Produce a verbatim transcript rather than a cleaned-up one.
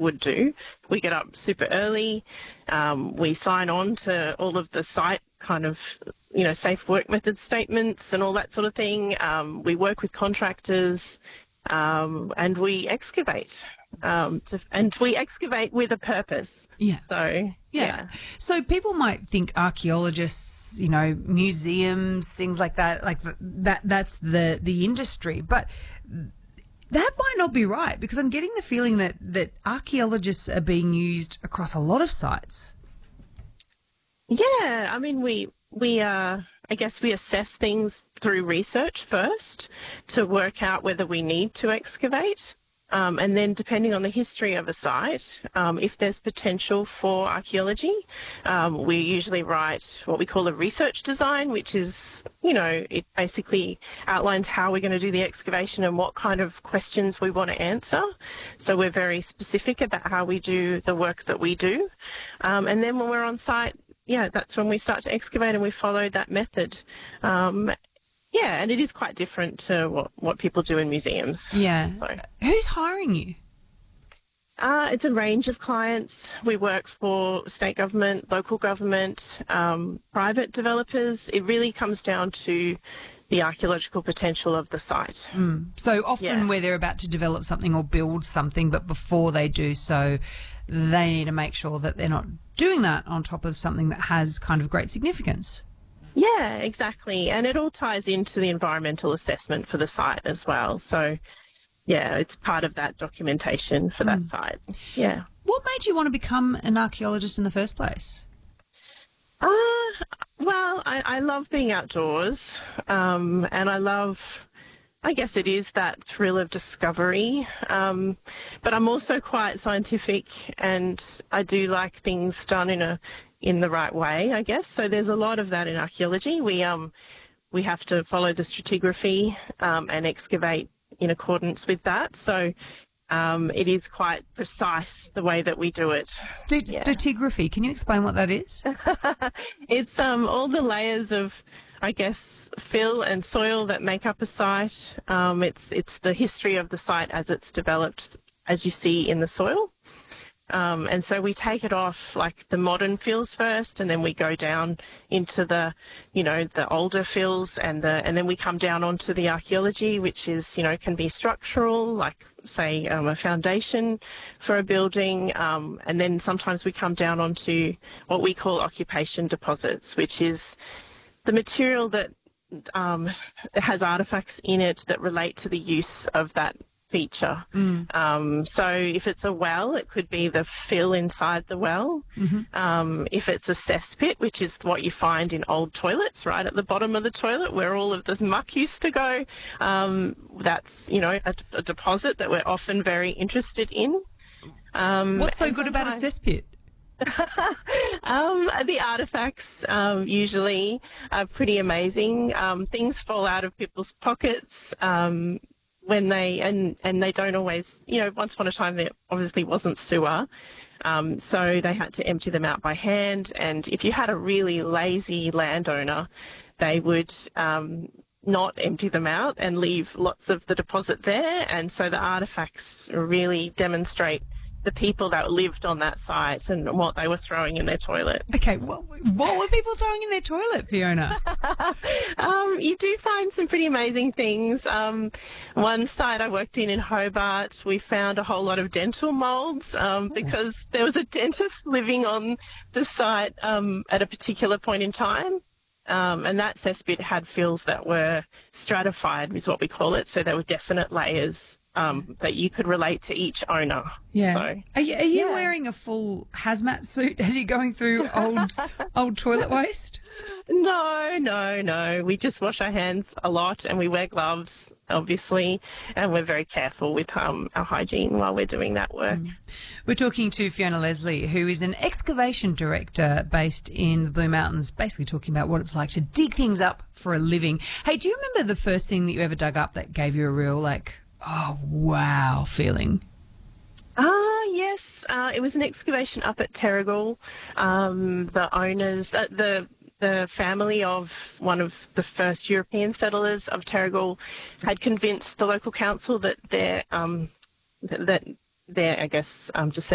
would do. We get up super early. Um, we sign on to all of the site kind of, you know, safe work method statements and all that sort of thing. Um, we work with contractors, um, and we excavate. Um, to, and we excavate with a purpose. Yeah. So, Yeah. yeah. So people might think archaeologists, you know, museums, things like that, like that, that's the, the industry. But that might not be right, because I'm getting the feeling that, that archaeologists are being used across a lot of sites. Yeah. I mean, we, we, uh, I guess we assess things through research first to work out whether we need to excavate. Um, and then depending on the history of a site, um, if there's potential for archaeology, um, we usually write what we call a research design, which is, you know, it basically outlines how we're going to do the excavation and what kind of questions we want to answer. So we're very specific about how we do the work that we do. Um, and then when we're on site, yeah, that's when we start to excavate, and we follow that method. Um, Yeah, and it is quite different to what, what people do in museums. Yeah. So, Who's hiring you? uh, it's a range of clients. We work for state government, local government, um, private developers. It really comes down to the archaeological potential of the site. Mm. So often Yeah. where they're about to develop something or build something, but before they do so, they need to make sure that they're not doing that on top of something that has kind of great significance. Yeah, exactly. And it all ties into the environmental assessment for the site as well. So, yeah, it's part of that documentation for that Mm. site. Yeah. What made you want to become an archaeologist in the first place? Uh, well, I, I love being outdoors, um, and I love, I guess it is that thrill of discovery, um, but I'm also quite scientific, and I do like things done in a in the right way, I guess. So there's a lot of that in archaeology. We um we have to follow the stratigraphy um, and excavate in accordance with that. So um, it is quite precise the way that we do it. St- Yeah. Stratigraphy. Can you explain what that is? It's um, all the layers of, I guess, fill and soil that make up a site. Um, it's it's the history of the site as it's developed, as you see in the soil. Um, and so we take it off like the modern fills first, and then we go down into the, you know, the older fills, and the and then we come down onto the archaeology, which is, you know, can be structural, like say um, a foundation for a building, um, and then sometimes we come down onto what we call occupation deposits, which is the material that um, has artifacts in it that relate to the use of that feature. Mm. Um, so if it's a well, it could be the fill inside the well. Mm-hmm. Um, if it's a cesspit, which is what you find in old toilets, right at the bottom of the toilet where all of the muck used to go, um, that's, you know, a, a deposit that we're often very interested in. Um, What's so and good about a sometimes- cesspit? um, the artifacts um, usually are pretty amazing. Um, things fall out of people's pockets um, when they, and, and they don't always, you know, once upon a time there obviously wasn't sewer. Um, so they had to empty them out by hand. And if you had a really lazy landowner, they would um, not empty them out and leave lots of the deposit there. And so the artifacts really demonstrate the people that lived on that site and what they were throwing in their toilet. Okay, what, what were people throwing in their toilet, Fiona? um, you do find some pretty amazing things. Um, one site I worked in in Hobart, we found a whole lot of dental moulds um, because there was a dentist living on the site um, at a particular point in time. Um, and that cesspit had fills that were stratified, is what we call it. So there were definite layers um, that you could relate to each owner. Yeah. So, Are you, are you yeah. wearing a full hazmat suit as you're going through old old toilet waste? No, no, no. We just wash our hands a lot and we wear gloves, obviously, and we're very careful with um, our hygiene while we're doing that work. Mm. We're talking to Fiona Leslie, who is an excavation director based in the Blue Mountains, basically talking about what it's like to dig things up for a living. Hey, do you remember the first thing that you ever dug up that gave you a real, like, oh, wow feeling? Ah, yes. Uh, it was an excavation up at Terrigal. Um, the owners, uh, the the family of one of the first European settlers of Terrigal had convinced the local council that their um, that their, I guess, um, descendants